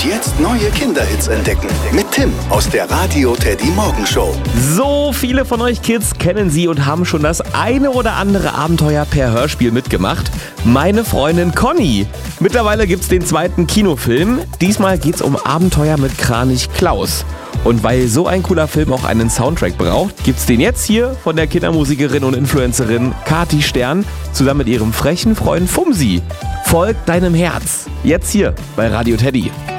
Und jetzt neue Kinderhits entdecken mit Tim aus der Radio Teddy Morgenshow. So viele von euch Kids kennen sie und haben schon das eine oder andere Abenteuer per Hörspiel mitgemacht. Meine Freundin Conny. Mittlerweile gibt's den zweiten Kinofilm. Diesmal geht's um Abenteuer mit Kranich Klaus. Und weil so ein cooler Film auch einen Soundtrack braucht, gibt's den jetzt hier von der Kindermusikerin und Influencerin Kati Stern zusammen mit ihrem frechen Freund Fumsi. Folgt deinem Herz. Jetzt hier bei Radio Teddy.